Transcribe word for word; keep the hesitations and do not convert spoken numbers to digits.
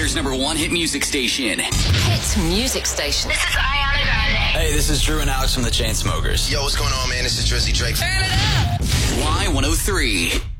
Weather's number one hit music station. Hit music station. This is Ariana Grande. Hey, this is Drew and Alex from the Chainsmokers. Yo, what's going on, man? This is Drizzy Drake. Turn it up. Y one oh three.